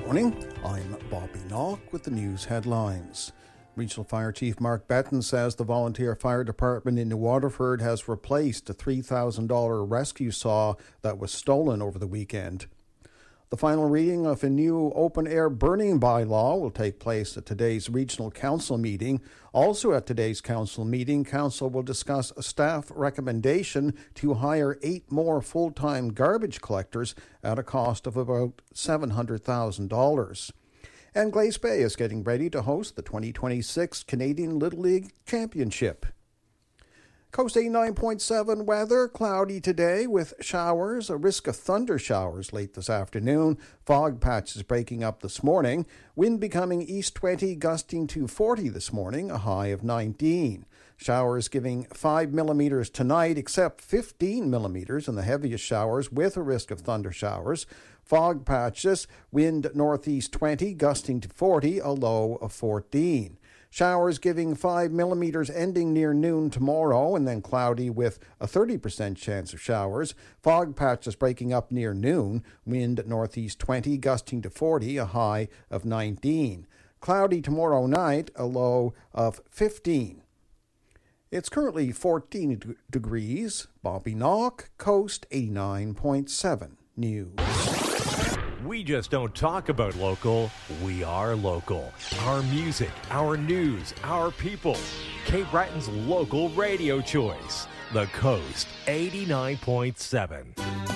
morning. I'm Bobby Knock with the news headlines. Regional Fire Chief Mark Betton says the volunteer fire department in New Waterford has replaced a $3,000 rescue saw that was stolen over the weekend. The final reading of a new open-air burning bylaw will take place at today's Regional Council meeting. Also at today's Council meeting, Council will discuss a staff recommendation to hire 8 more full-time garbage collectors at a cost of about $700,000. And Glace Bay is getting ready to host the 2026 Canadian Little League Championship. Coast 89.7 weather, cloudy today with showers, a risk of thunder showers late this afternoon. Fog patches breaking up this morning. Wind becoming east 20, gusting to 40 this morning, a high of 19. Showers giving 5 millimeters tonight, except 15 millimeters in the heaviest showers with a risk of thunder showers. Fog patches, wind northeast 20, gusting to 40, a low of 14. Showers giving 5 millimeters ending near noon tomorrow, and then cloudy with a 30% chance of showers. Fog patches breaking up near noon. Wind northeast 20, gusting to 40, a high of 19. Cloudy tomorrow night, a low of 15. It's currently 14 degrees. Bobby Knock, Coast 89.7 News. We just don't talk about local, we are local. Our music, our news, our people. Cape Breton's local radio choice. The Coast 89.7.